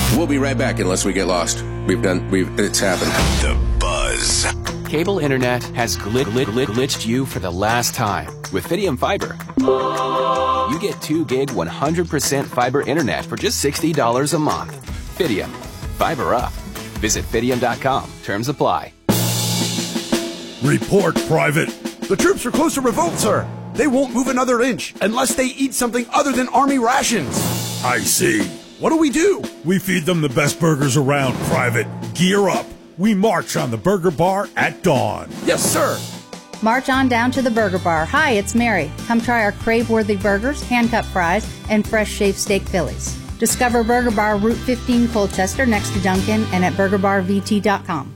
We'll be right back unless we get lost. It's happened. The Buzz. Cable internet has glitched you for the last time. With Fidium Fiber, you get 2 gig 100% fiber internet for just $60 a month. Fidium. Fiber up. Visit Fidium.com. Terms apply. Report, Private. The troops are close to revolt, sir. They won't move another inch unless they eat something other than Army rations. I see. What do we do? We feed them the best burgers around, Private. Gear up. We march on the Burger Bar at dawn. Yes, sir. March on down to the Burger Bar. Hi, it's Mary. Come try our crave-worthy burgers, hand-cut fries, and fresh shaved steak Phillies. Discover Burger Bar Route 15 Colchester next to Duncan and at burgerbarvt.com.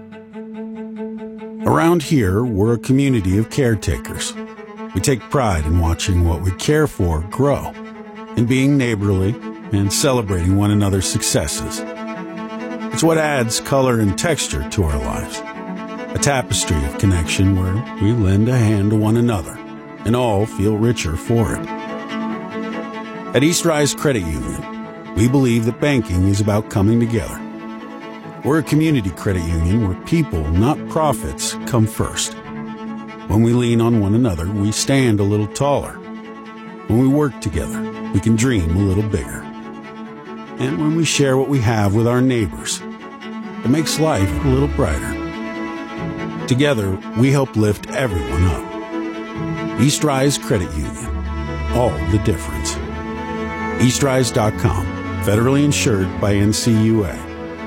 Around here, we're a community of caretakers. We take pride in watching what we care for grow, in being neighborly and celebrating one another's successes. It's what adds color and texture to our lives. A tapestry of connection where we lend a hand to one another and all feel richer for it. At East Rise Credit Union, we believe that banking is about coming together. We're a community credit union where people, not profits, come first. When we lean on one another, we stand a little taller. When we work together, we can dream a little bigger. And when we share what we have with our neighbors, it makes life a little brighter. Together, we help lift everyone up. East Rise Credit Union. All the difference. EastRise.com. Federally insured by NCUA.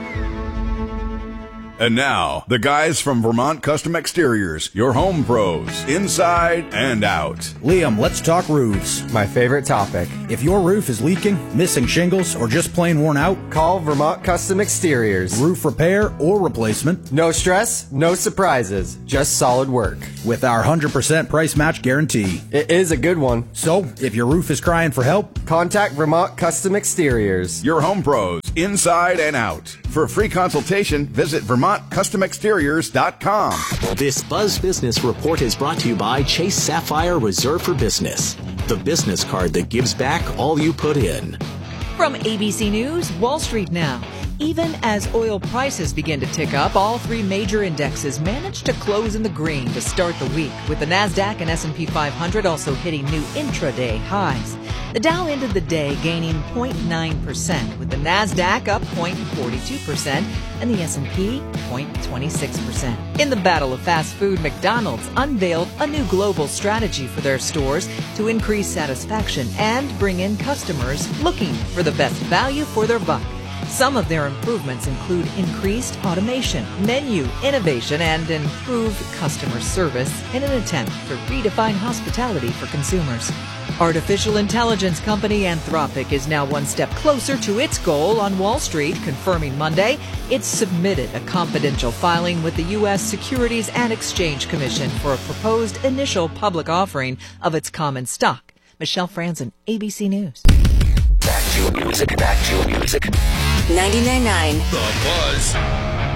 And now, the guys from Vermont Custom Exteriors, your home pros, inside and out. Liam, let's talk roofs. My favorite topic. If your roof is leaking, missing shingles, or just plain worn out, call Vermont Custom Exteriors. Roof repair or replacement. No stress, no surprises, just solid work. With our 100% price match guarantee. It is a good one. So, if your roof is crying for help, contact Vermont Custom Exteriors. Your home pros, inside and out. For a free consultation, visit VermontCustomExteriors.com. This Buzz Business Report is brought to you by Chase Sapphire Reserve for Business, the business card that gives back all you put in. From ABC News, Wall Street now. Even as oil prices begin to tick up, all 3 major indexes managed to close in the green to start the week, with the NASDAQ and S&P 500 also hitting new intraday highs. The Dow ended the day gaining 0.9%, with the NASDAQ up 0.42% and the S&P 0.26%. In the battle of fast food, McDonald's unveiled a new global strategy for their stores to increase satisfaction and bring in customers looking for the best value for their buck. Some of their improvements include increased automation, menu innovation, and improved customer service in an attempt to redefine hospitality for consumers. Artificial intelligence company Anthropic is now one step closer to its goal on Wall Street, confirming Monday it's submitted a confidential filing with the U.S. Securities and Exchange Commission for a proposed initial public offering of its common stock. Michelle Franzen, ABC News. Back to your music. 99.9 The Buzz.